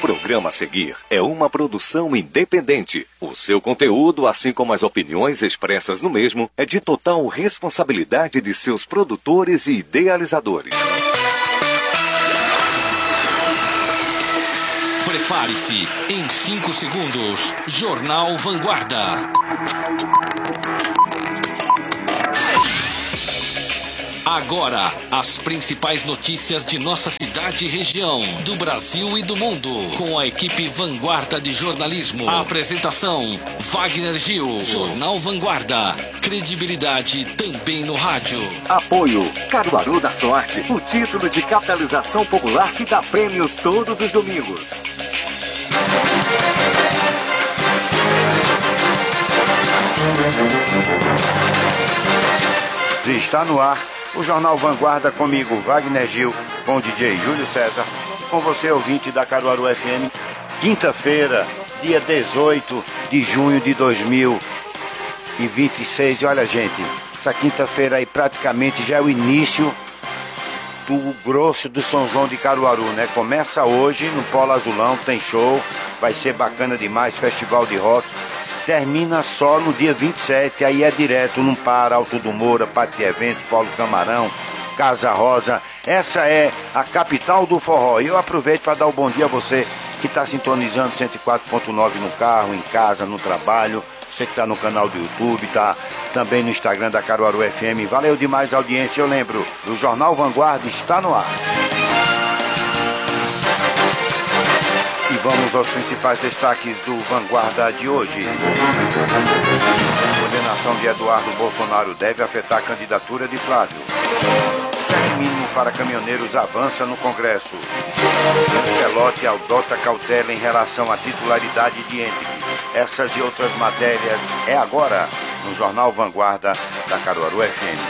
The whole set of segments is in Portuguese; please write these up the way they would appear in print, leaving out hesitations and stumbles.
programa a seguir é uma produção independente. O seu conteúdo, assim como as opiniões expressas no mesmo, é de total responsabilidade de seus produtores e idealizadores. Prepare-se, em 5 segundos, Jornal Vanguarda. Agora, as principais notícias de nossa cidade e região, do Brasil e do mundo, com a equipe Vanguarda de Jornalismo. A apresentação, Wagner Gil. Jornal Vanguarda, credibilidade também no rádio. Apoio, Caruaru da Sorte, o título de capitalização popular que dá prêmios todos os domingos. Está no ar o Jornal Vanguarda comigo, Wagner Gil, com o DJ Júlio César, com você, ouvinte da Caruaru FM, quinta-feira, dia 18 de junho de 2026. E olha, gente, essa quinta-feira aí praticamente já é o início do grosso do São João de Caruaru, né? Começa hoje no Polo Azulão, tem show, vai ser bacana demais, festival de rock. Termina só no dia 27, aí é direto, não para, Alto do Moura, Pátio de Eventos, Paulo Camarão, Casa Rosa. Essa é a capital do forró. E eu aproveito para dar o bom dia a você que está sintonizando 104.9 no carro, em casa, no trabalho. Você que está no canal do YouTube, está também no Instagram da Caruaru FM. Valeu demais a audiência. Eu lembro, o Jornal Vanguarda está no ar. E vamos aos principais destaques do Vanguarda de hoje. A condenação de Eduardo Bolsonaro deve afetar a candidatura de Flávio. Cheque mínimo para caminhoneiros avança no Congresso. Lancelotti adota cautela em relação à titularidade de Hendrick. Essas e outras matérias é agora no Jornal Vanguarda da Caruaru FM.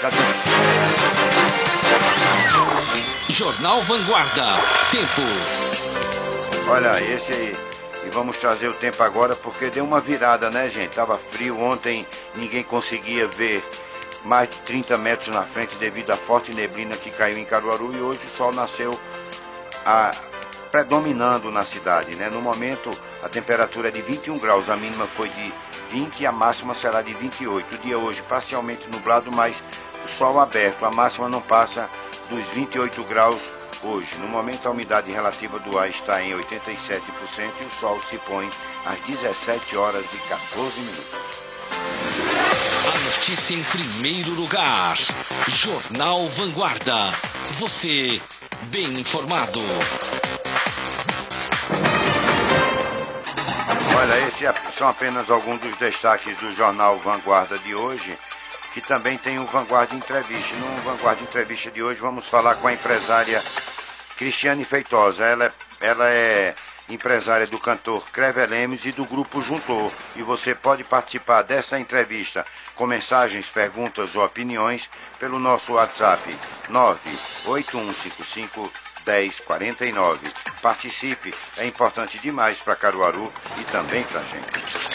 Jornal Vanguarda. Tempo. Olha, esse aí. E vamos trazer o tempo agora porque deu uma virada, né, gente? Tava frio ontem, ninguém conseguia ver mais de 30 metros na frente devido à forte neblina que caiu em Caruaru, e hoje o sol nasceu predominando na cidade, né? No momento, a temperatura é de 21 graus, a mínima foi de 20 e a máxima será de 28. O dia hoje parcialmente nublado, mas o sol aberto, a máxima não passa dos 28 graus hoje. No momento, a umidade relativa do ar está em 87% e o sol se põe às 17 horas e 14 minutos. A notícia em primeiro lugar. Jornal Vanguarda. Você bem informado. Olha, esses são apenas alguns dos destaques do Jornal Vanguarda de hoje, que também tem o Vanguarda Entrevista. No Vanguarda Entrevista de hoje vamos falar com a empresária Cristiane Feitosa. Ela é empresária do cantor Creve Lemes e do grupo Juntor. E você pode participar dessa entrevista com mensagens, perguntas ou opiniões pelo nosso WhatsApp 981551049. Participe, é importante demais para Caruaru e também para a gente.